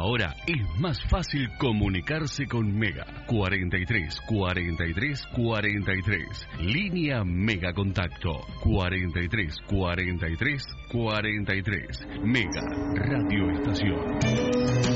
Ahora es más fácil comunicarse con Mega. 43 43 43. Línea Mega Contacto. 43 43 43. Mega Radio Estación.